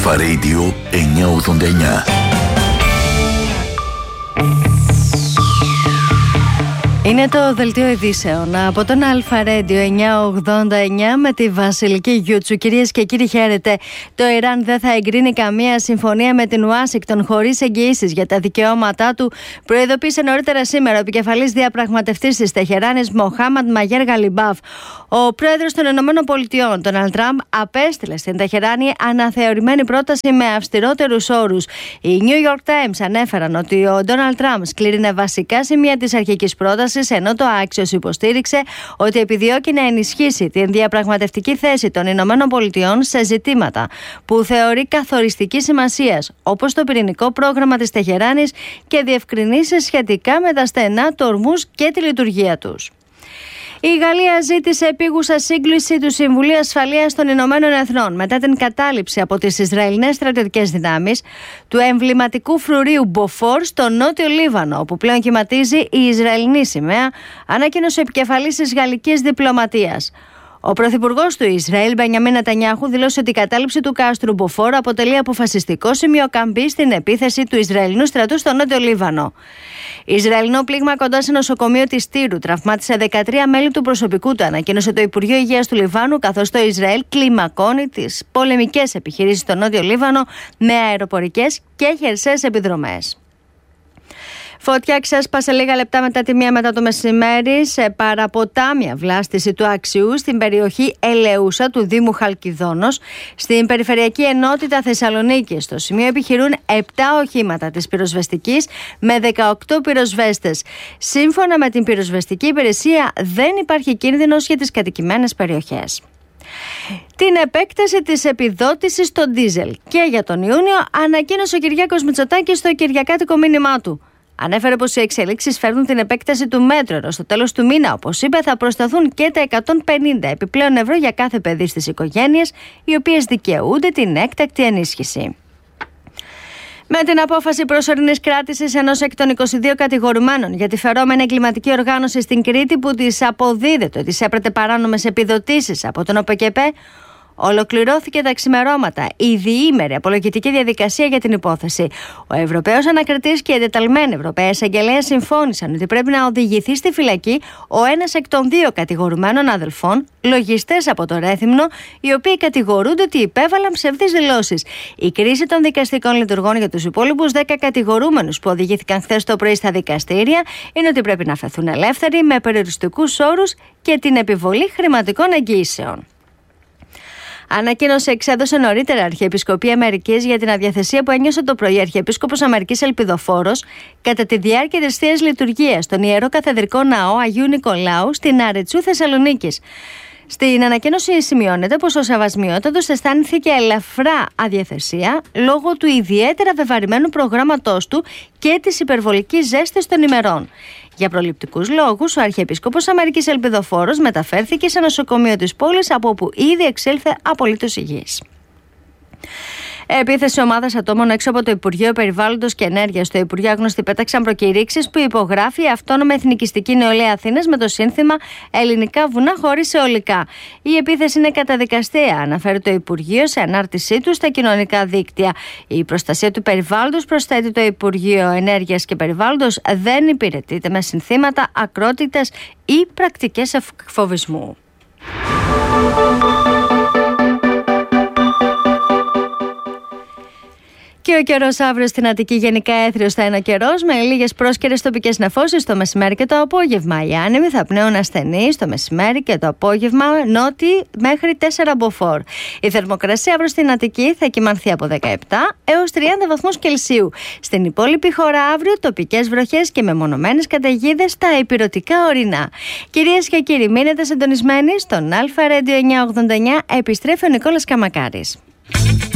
Αλφα Radio 989. Είναι το δελτίο ειδήσεων από τον Αλφα Radio 989 με τη Βασιλική Γιούτσου. Κυρίες και κύριοι, χαίρετε. Το Ιράν δεν θα εγκρίνει καμία συμφωνία με την Ουάσιγκτον χωρίς εγγυήσεις για τα δικαιώματά του, προειδοποίησε νωρίτερα σήμερα ο επικεφαλής διαπραγματευτής της Τεχεράνης, Μοχάμαντ Μαγέρ Γαλιμπάφ. Ο πρόεδρος των ΗΠΑ, Ντόναλντ Τραμπ, απέστειλε στην Τεχεράνη αναθεωρημένη πρόταση με αυστηρότερους όρους. Οι New York Times ανέφεραν ότι ο Ντόναλντ Τραμπ σκλήρινε βασικά σημεία της αρχικής πρότασης, ενώ το Axios υποστήριξε ότι επιδιώκει να ενισχύσει την διαπραγματευτική θέση των ΗΠΑ σε ζητήματα που θεωρεί καθοριστικής σημασίας, όπως το πυρηνικό πρόγραμμα της Τεχεράνης και διευκρινήσεις σχετικά με τα στενά του Ορμούζ και τη λειτουργία τους. Η Γαλλία ζήτησε επίγουσα σύγκληση του Συμβουλίου Ασφαλείας των Ηνωμένων Εθνών μετά την κατάληψη από τις Ισραηλινές στρατιωτικές δυνάμεις του εμβληματικού φρουρίου Μποφόρ στο νότιο Λίβανο, όπου πλέον κυματίζει η Ισραηλινή σημαία, ανακοίνωσε ο επικεφαλής της γαλλικής διπλωματίας. Ο πρωθυπουργός του Ισραήλ, Μπενιαμίν Νετανιάχου, δήλωσε ότι η κατάληψη του κάστρου Μποφόρ αποτελεί αποφασιστικό σημείο καμπής στην επίθεση του Ισραηλινού στρατού στο νότιο Λίβανο. Ισραηλινό πλήγμα κοντά σε νοσοκομείο της Τύρου τραυμάτισε 13 μέλη του προσωπικού του, ανακοίνωσε το Υπουργείο Υγείας του Λιβάνου, καθώς το Ισραήλ κλιμακώνει τις πολεμικές επιχειρήσεις στο νότιο Λίβανο με αεροπορικές και χερσαίες επιδρομές. Φωτιά ξέσπασε λίγα λεπτά μετά τη 1 μετά το μεσημέρι σε παραποτάμια βλάστηση του Αξιού στην περιοχή Ελεούσα του Δήμου Χαλκιδόνος, στην Περιφερειακή Ενότητα Θεσσαλονίκης. Στο σημείο επιχειρούν 7 οχήματα της πυροσβεστικής με 18 πυροσβέστες. Σύμφωνα με την πυροσβεστική υπηρεσία, δεν υπάρχει κίνδυνος για τις κατοικημένες περιοχές. Την επέκταση της επιδότησης στο ντίζελ και για τον Ιούνιο ανακοίνωσε ο Κυριάκος Μητσοτάκης στο κυριακάτικο μήνυμά του. Ανέφερε πως οι εξελίξεις φέρνουν την επέκταση του μέτρου στο τέλος του μήνα. Όπως είπε, θα προσταθούν και τα 150 επιπλέον ευρώ για κάθε παιδί στις οικογένειες, οι οποίες δικαιούνται την έκτακτη ενίσχυση. Με την απόφαση προσωρινής κράτησης ενός εκ των 22 κατηγορουμένων για τη φερόμενη εγκληματική οργάνωση στην Κρήτη που της αποδίδεται ότι έπρεπε παράνομες επιδοτήσεις από τον ΟΠΕΚΕΠΕ, ολοκληρώθηκε τα ξημερώματα η διήμερη απολογητική διαδικασία για την υπόθεση. Ο Ευρωπαίος Ανακριτής και οι εντεταλμένοι Ευρωπαίοι εισαγγελέες συμφώνησαν ότι πρέπει να οδηγηθεί στη φυλακή ο ένας εκ των 2 κατηγορουμένων αδελφών, λογιστές από το Ρέθυμνο, οι οποίοι κατηγορούνται ότι υπέβαλαν ψευδείς δηλώσεις. Η κρίση των δικαστικών λειτουργών για τους υπόλοιπους 10 κατηγορούμενους που οδηγήθηκαν χθες το πρωί στα δικαστήρια είναι ότι πρέπει να αφαιθούν ελεύθεροι με περιοριστικούς όρους και την επιβολή χρηματικών εγγύησεων. Εξέδωσε νωρίτερα Αρχιεπισκοπή Αμερικής για την αδιαθεσία που ένιωσε το πρωί Αρχιεπίσκοπος Αμερικής Ελπιδοφόρος κατά τη διάρκεια της Θείας Λειτουργίας στον Ιερό Καθεδρικό Ναό Αγίου Νικολάου στην Αρετσού Θεσσαλονίκης. Στην ανακοίνωση σημειώνεται πως ο Σεβασμιότατος αισθάνθηκε ελαφρά αδιαθεσία λόγω του ιδιαίτερα βεβαρημένου προγράμματός του και της υπερβολικής ζέστης των ημερών. Για προληπτικούς λόγους, ο Αρχιεπίσκοπος Αμερικής Ελπιδοφόρος μεταφέρθηκε σε νοσοκομείο της πόλης, από όπου ήδη εξήλθε απολύτως υγιής. Επίθεση ομάδας ατόμων έξω από το Υπουργείο Περιβάλλοντος και Ενέργειας. Στο Υπουργείο Άγνωστοι πέταξαν προκηρύξεις που υπογράφει η Αυτόνομη Εθνικιστική Νεολαία Αθήνας με το σύνθημα «Ελληνικά βουνά χωρίς αιωλικά». Η επίθεση είναι καταδικαστέα, αναφέρει το Υπουργείο σε ανάρτησή του στα κοινωνικά δίκτυα. Η προστασία του περιβάλλοντος, προσθέτει το Υπουργείο Ενέργειας και Περιβάλλοντος, δεν υπηρετείται με συνθήματα ακρότητας ή πρακτικές εκφοβισμού. Και ο καιρός αύριο στην Αττική γενικά έθριος θα είναι ο καιρός, με λίγες πρόσκαιρες τοπικές νεφώσεις το μεσημέρι και το απόγευμα. Οι άνεμοι θα πνέουν ασθενείς το μεσημέρι και το απόγευμα νότιοι μέχρι 4 μποφόρ. Η θερμοκρασία αύριο στην Αττική θα κυμανθεί από 17 έως 30 βαθμούς Κελσίου. Στην υπόλοιπη χώρα αύριο τοπικές βροχές και μεμονωμένες καταιγίδες στα ηπειρωτικά ορεινά. Κυρίες και κύριοι, μείνετε συντονισμένοι στον Αλφα Radio 989. Επιστρέφει ο Νικόλας Καμακάρης.